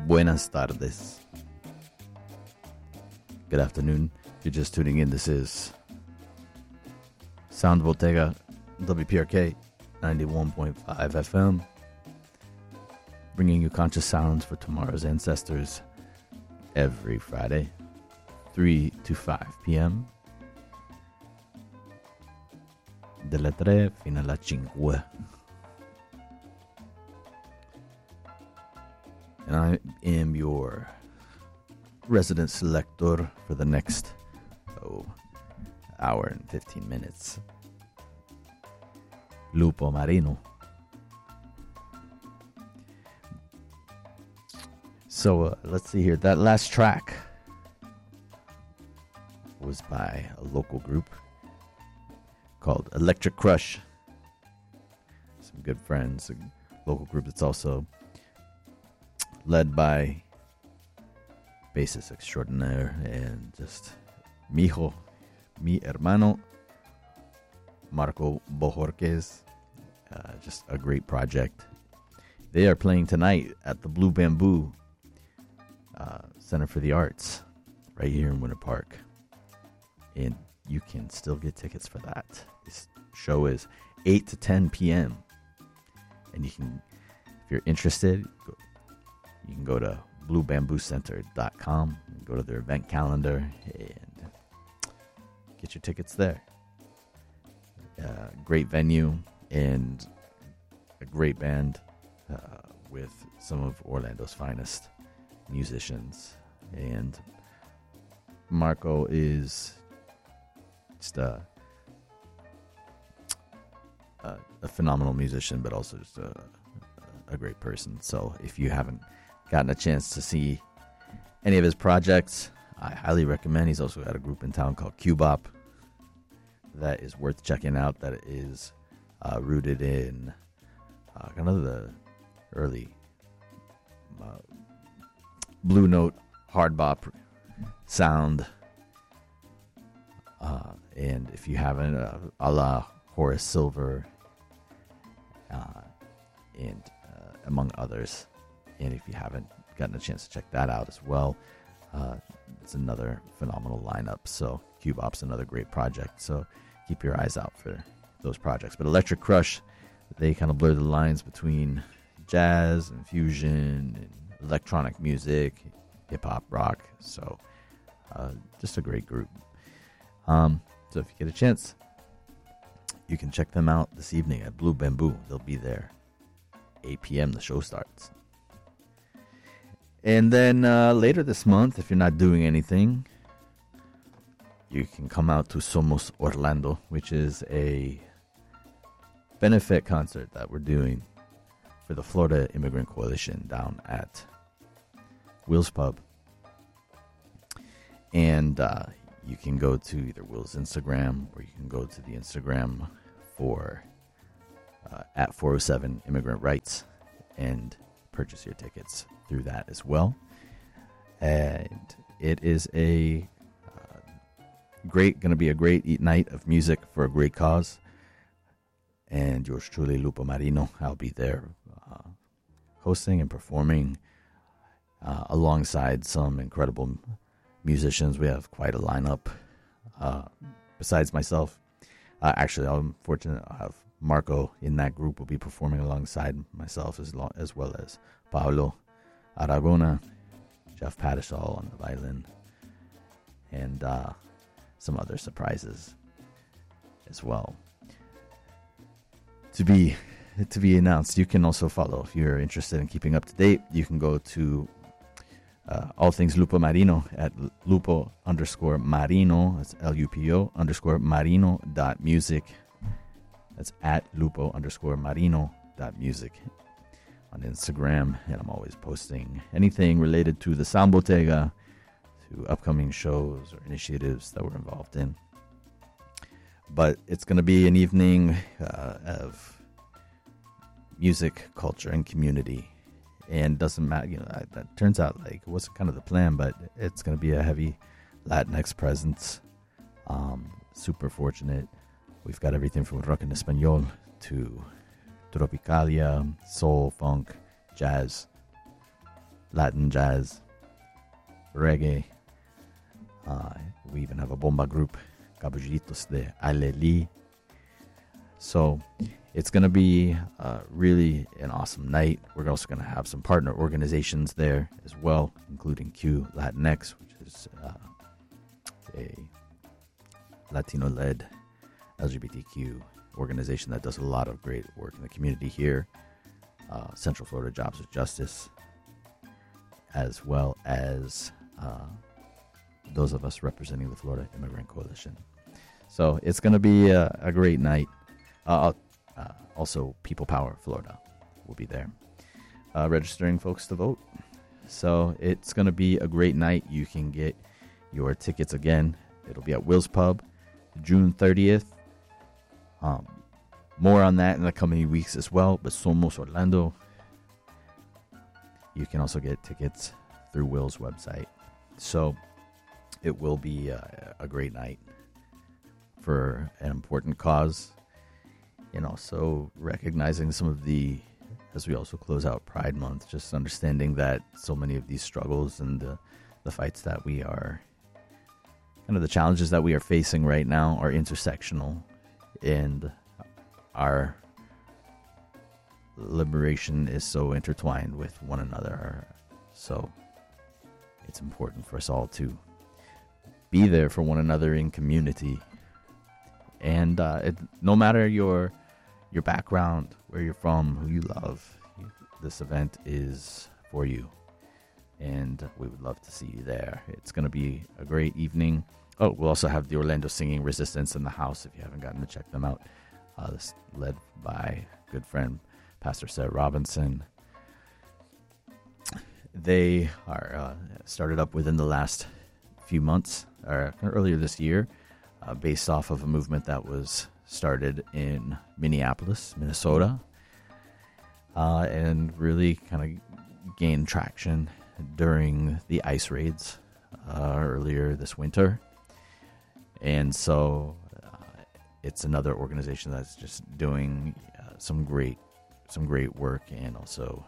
Buenas tardes. Good afternoon. If you're just tuning in, this is Sound Bottega, WPRK 91.5 FM, bringing you conscious sounds for tomorrow's ancestors every Friday, 3 to 5 p.m. Delle 3 fino alla 5. And I am your resident selector for the next hour and 15 minutes. Lupo Marino. So let's see here. That last track was by a local group called Electric Crush. Some good friends. A local group that's also led by bassist extraordinaire and just mi hermano, Marco Bojorquez. Just a great project. They are playing tonight at the Blue Bamboo Center for the Arts right here in Winter Park. And you can still get tickets for that. This show is 8 to 10 p.m. And you can, if you're interested, you can go to bluebambooCenter.com and go to their event calendar and get your tickets there. Great venue and a great band with some of Orlando's finest musicians. And Marco is just a phenomenal musician, but also just a great person. So if you haven't gotten a chance to see any of his projects, I highly recommend. He's also got a group in town called Cubop that is worth checking out, that is rooted in kind of the early Blue Note hard bop sound. And if you haven't, a la Horace Silver and among others. And if you haven't gotten a chance to check that out as well, it's another phenomenal lineup. So Cubop's another great project. So keep your eyes out for those projects. But Electric Crush, they kind of blur the lines between jazz and fusion and electronic music, hip-hop, rock. So just a great group. So if you get a chance, you can check them out this evening at Blue Bamboo. They'll be there 8 p.m. The show starts. And then later this month, if you're not doing anything, you can come out to Somos Orlando, which is a benefit concert that we're doing for the Florida Immigrant Coalition down at Will's Pub. And you can go to either Will's Instagram, or you can go to the Instagram for at 407 Immigrant Rights and purchase your tickets through that as well. And it is a going to be a great night of music for a great cause. And yours truly, Lupo Marino, I'll be there hosting and performing alongside some incredible musicians. We have quite a lineup. Besides myself, actually, I'm fortunate I have Marco in that group will be performing alongside myself, as well as Pablo Aragona, Jeff Padishall on the violin, and some other surprises as well to be announced. You can also follow, if you're interested in keeping up to date, you can go to all things Lupo Marino at Lupo_Marino. That's LUPO_Marino.music. That's at Lupo_Marino.music on Instagram. And I'm always posting anything related to the Sound Bottega, to upcoming shows or initiatives that we're involved in. But it's going to be an evening of music, culture, and community. And doesn't matter, that turns out like it wasn't kind of the plan, but it's going to be a heavy Latinx presence. Super fortunate. We've got everything from rock en español to tropicalia, soul, funk, jazz, Latin jazz, reggae. We even have a bomba group, Caballitos de Aleli. So it's going to be really an awesome night. We're also going to have some partner organizations there as well, including Q Latinx, which is a Latino-led LGBTQ organization that does a lot of great work in the community here. Central Florida Jobs with Justice, as well as those of us representing the Florida Immigrant Coalition. So it's going to be a great night. Also, People Power Florida will be there, registering folks to vote. So it's going to be a great night. You can get your tickets again. It'll be at Will's Pub, June 30th. More on that in the coming weeks as well. But Somos Orlando. You can also get tickets through Will's website. So it will be a great night for an important cause. And also recognizing some of the, as we also close out Pride Month, just understanding that so many of these struggles and the fights that we are, kind of the challenges that we are facing right now are intersectional, and our liberation is so intertwined with one another. So it's important for us all to be there for one another in community. And no matter your background, where you're from, who you love, this event is for you. And we would love to see you there. It's going to be a great evening. Oh, we'll also have the Orlando Singing Resistance in the house if you haven't gotten to check them out. This led by good friend Pastor Sarah Robinson. They are started up within the last few months, or earlier this year, based off of a movement that was started in Minneapolis, Minnesota, and really kind of gained traction during the ice raids earlier this winter. And so it's another organization that's just doing some great work, and also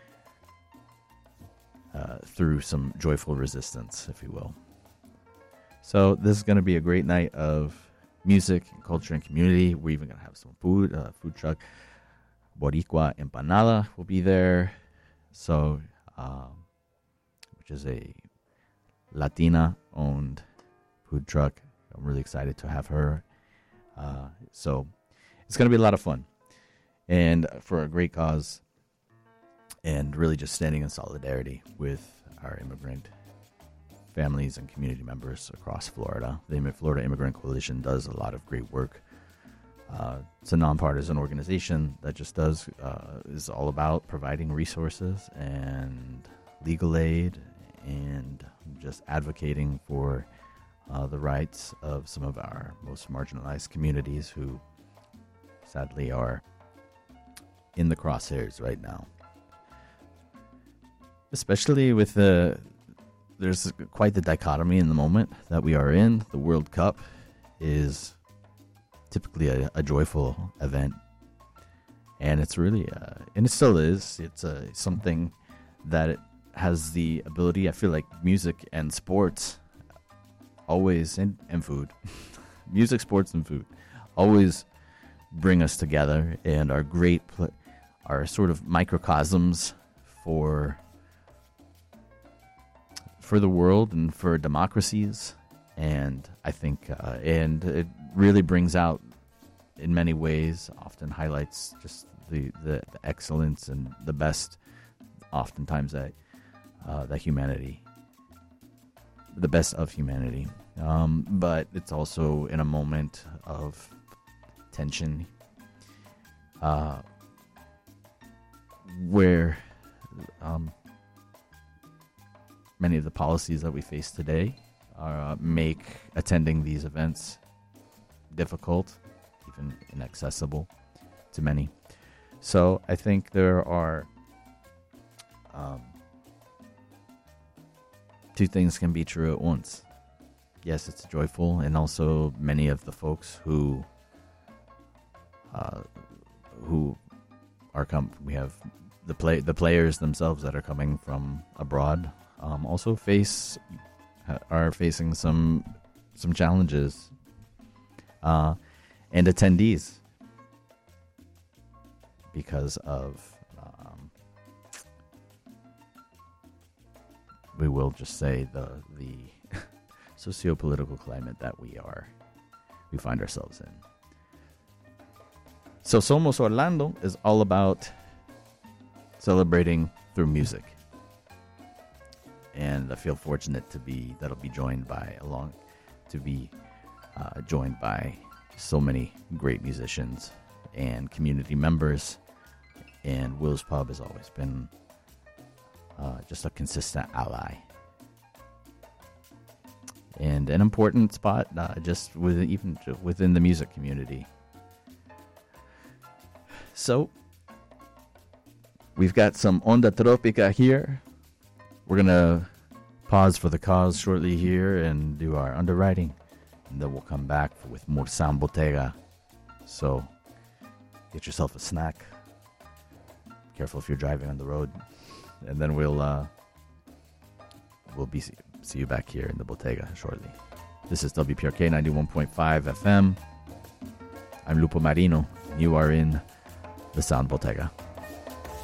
through some joyful resistance, if you will. So this is going to be a great night of music, and culture, and community. We're even going to have some food truck. Boricua Empanada will be there. So, which is a Latina-owned food truck. I'm really excited to have her. So it's going to be a lot of fun, and for a great cause, and really just standing in solidarity with our immigrant families and community members across Florida. The Florida Immigrant Coalition does a lot of great work. It's a nonpartisan organization that just is all about providing resources and legal aid, and just advocating for the rights of some of our most marginalized communities who sadly are in the crosshairs right now. Especially with there's quite the dichotomy in the moment that we are in. The World Cup is typically a joyful event, and it's really, and it still is. It's something that it has the ability. I feel like music and sports always, and food, music, sports, and food always bring us together, and are great, are sort of microcosms for the world and for democracies. And I think, and it really brings out, in many ways, often highlights just the excellence and the best, oftentimes, that humanity, the best of humanity. But it's also in a moment of tension, where many of the policies that we face today make attending these events difficult, even inaccessible to many. So I think there are two things can be true at once. Yes, it's joyful, and also many of the folks who are we have the players themselves that are coming from abroad also are facing some challenges, and attendees, because of we will just say the socio-political climate that we find ourselves in. So Somos Orlando is all about celebrating through music, and I feel fortunate that'll be joined by so many great musicians and community members. And Will's Pub has always been just a consistent ally and an important spot, just within the music community. So we've got some Onda Tropica here. We're gonna pause for the cause shortly here and do our underwriting, and then we'll come back with more Sound Bottega. So get yourself a snack. Careful if you're driving on the road, and then we'll see you back here in the Bottega shortly. This is WPRK 91.5 FM. I'm Lupo Marino. You are in the Sound Bottega.